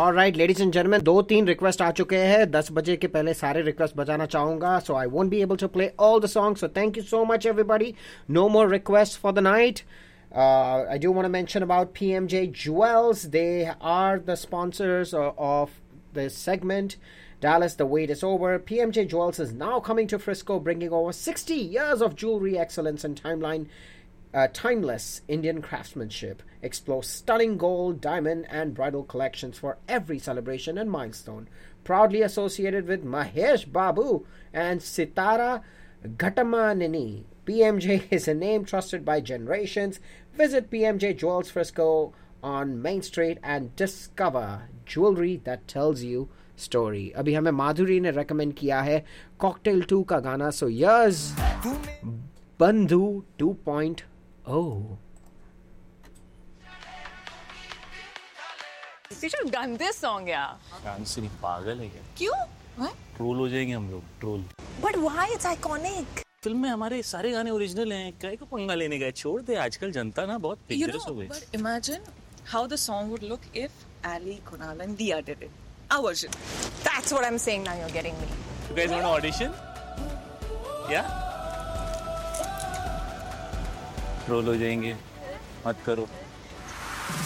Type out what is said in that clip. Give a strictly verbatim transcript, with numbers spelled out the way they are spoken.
Alright, ladies and gentlemen, दो तीन request आ चुके हैं. दस बजे के पहले सारे रिक्वेस्ट बजाना चाहूंगा. So I won't be able to play all the songs. So thank you so much, everybody. No more requests for the night. Uh, I do want to mention about P M J Jewels. They are the sponsors of, of this segment. Dallas, the wait is over. P M J Jewels is now coming to Frisco, bringing over sixty years of jewelry excellence and timeline. Uh, timeless Indian craftsmanship. Explore stunning gold, diamond, and bridal collections for every celebration and milestone. Proudly associated with Mahesh Babu and Sitara Ghatamanini. P M J is a name trusted by generations. Visit P M J Jewels Frisco on Main Street and discover jewelry that tells you story. अभी हमें माधुरी ने recommend किया है Cocktail two का गाना. So here's Bandhu two point oh. You should gun this song, yeah. Dance नहीं पागल है क्या? क्यों? What? ट्रोल हो जाएंगे हम लोग troll. But why? It's iconic. Film में हमारे सारे गाने ओरिजिनल हैं. काय को पंगा लेने का? छोड़ दे. आजकल जनता ना बहुत dangerous हो गई. But imagine how the song would look if Ali, Kunal, and Dia did it. Our version. That's what I'm saying. Now you're getting me. You guys want to audition? Yeah. Troll हो जाएंगे. मत करो.